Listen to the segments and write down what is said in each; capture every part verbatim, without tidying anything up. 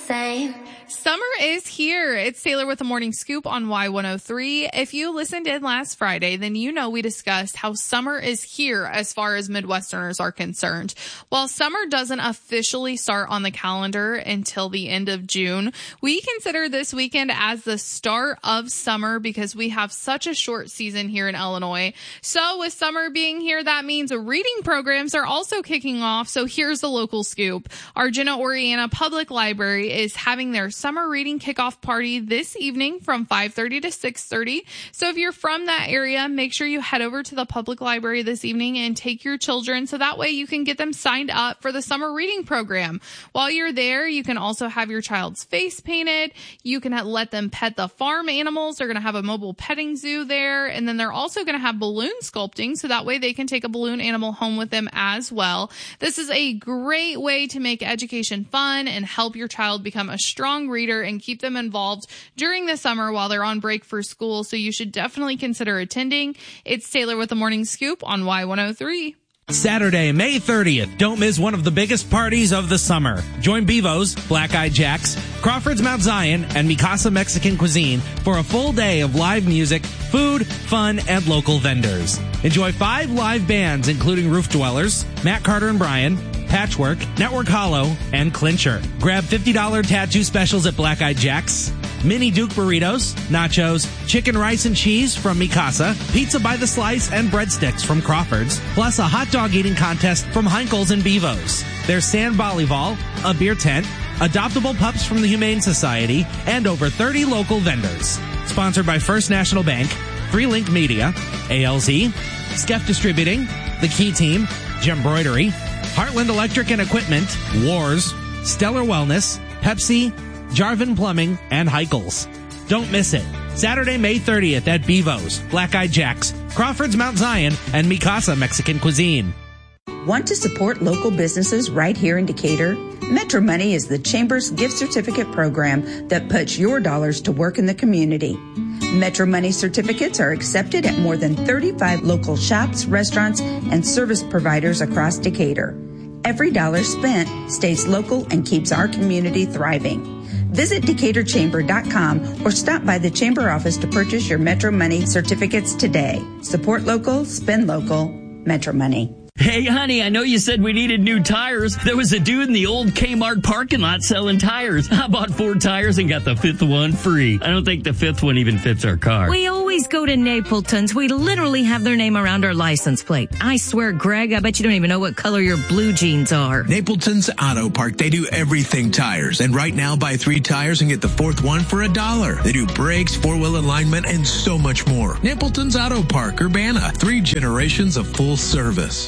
same. Summer is here. It's Taylor with the Morning Scoop on Y one oh three. If you listened in last Friday, then you know we discussed how summer is here as far as Midwesterners are concerned. While summer doesn't officially start on the calendar until the end of June, we consider this weekend as the start of summer because we have such a short season here in Illinois. So with summer being here, that means reading programs are also kicking off. So here's the local scoop. Argenta Oreana Public Library is having their summer reading kickoff party this evening from five thirty to six thirty. So if you're from that area, make sure you head over to the public library this evening and take your children so that way you can get them signed up for the summer reading program. While you're there, you can also have your child's face painted. You can ha- let them pet the farm animals. They're going to have a mobile petting zoo there. And then they're also going to have balloon sculpting so that way they can take a balloon animal home with them as well. This is a great way to make education fun and help your child become a strong reader and keep them involved during the summer while they're on break for school. So you should definitely consider attending. It's Taylor with the Morning Scoop on Y one oh three. Saturday, May thirtieth. Don't miss one of the biggest parties of the summer. Join Bevo's, Black Eyed Jacks, Crawford's Mount Zion, and Mikasa Mexican Cuisine for a full day of live music, food, fun, and local vendors. Enjoy five live bands, including Roof Dwellers, Matt Carter and Brian, Patchwork, Network Hollow, and Clincher. Grab fifty dollars tattoo specials at Black Eyed Jacks, Mini Duke burritos, nachos, chicken rice and cheese from Mikasa, pizza by the slice and breadsticks from Crawford's, plus a hot dog eating contest from Heinkel's and Bevo's. There's sand volleyball, a beer tent, adoptable pups from the Humane Society, and over thirty local vendors. Sponsored by First National Bank, Freelink Media, A L Z, Skeff Distributing, The Key Team, Gembroidery, Heartland Electric and Equipment, Wars, Stellar Wellness, Pepsi, Jarvin Plumbing, and Heichel's. Don't miss it. Saturday, May thirtieth at Bevo's, Black Eyed Jacks, Crawford's Mount Zion, and Mikasa Mexican Cuisine. Want to support local businesses right here in Decatur? Metro Money is the Chamber's gift certificate program that puts your dollars to work in the community. Metro Money certificates are accepted at more than thirty-five local shops, restaurants, and service providers across Decatur. Every dollar spent stays local and keeps our community thriving. Visit Decatur Chamber dot com or stop by the Chamber office to purchase your Metro Money certificates today. Support local, spend local, Metro Money. Hey, honey, I know you said we needed new tires. There was a dude in the old Kmart parking lot selling tires. I bought four tires and got the fifth one free. I don't think the fifth one even fits our car. We always go to Napleton's. We literally have their name around our license plate. I swear, Greg, I bet you don't even know what color your blue jeans are. Napleton's Auto Park. They do everything tires. And right now, buy three tires and get the fourth one for a dollar. They do brakes, four-wheel alignment, and so much more. Napleton's Auto Park, Urbana. Three generations of full service.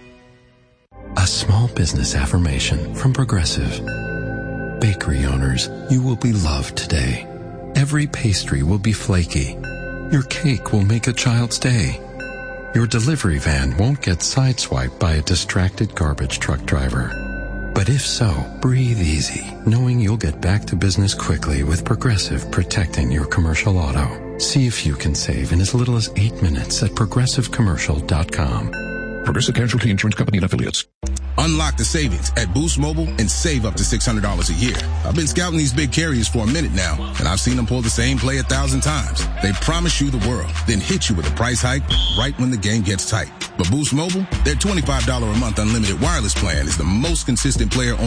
A small business affirmation from Progressive. Bakery owners, you will be loved today. Every pastry will be flaky. Your cake will make a child's day. Your delivery van won't get sideswiped by a distracted garbage truck driver. But if so, breathe easy, knowing you'll get back to business quickly with Progressive protecting your commercial auto. See if you can save in as little as eight minutes at progressive commercial dot com. Progressive Casualty Insurance Company and Affiliates. Unlock the savings at Boost Mobile and save up to six hundred dollars a year. I've been scouting these big carriers for a minute now, and I've seen them pull the same play a thousand times. They promise you the world, then hit you with a price hike right when the game gets tight. But Boost Mobile, their twenty-five dollars a month unlimited wireless plan is the most consistent player on